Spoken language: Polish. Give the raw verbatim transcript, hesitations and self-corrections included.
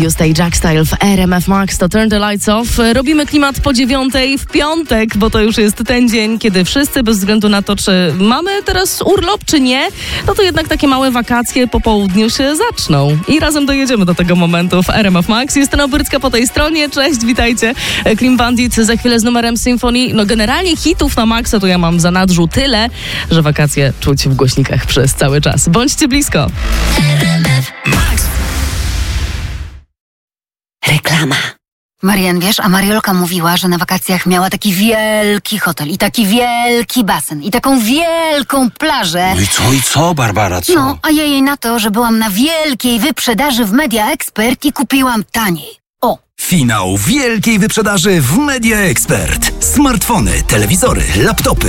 Justa i Jack Style w R M F Max to Turn the Lights Off. Robimy klimat po dziewiątej w piątek, bo to już jest ten dzień, kiedy wszyscy, bez względu na to, czy mamy teraz urlop, czy nie, no to jednak takie małe wakacje po południu się zaczną. I razem dojedziemy do tego momentu w R M F Max. Justyna Brycka po tej stronie. Cześć, witajcie. Clean Bandit za chwilę z numerem Symphony. No generalnie hitów na maksa to ja mam w zanadrzu tyle, że wakacje czuć w głośnikach przez cały czas. Bądźcie blisko. R M F Max. Reklama. Marian, wiesz, a Mariolka mówiła, że na wakacjach miała taki wielki hotel i taki wielki basen i taką wielką plażę. No i co, i co, Barbara, co? No, a ja jej na to, że byłam na wielkiej wyprzedaży w Media Expert i kupiłam taniej. O! Finał wielkiej wyprzedaży w Media Expert. Smartfony, telewizory, laptopy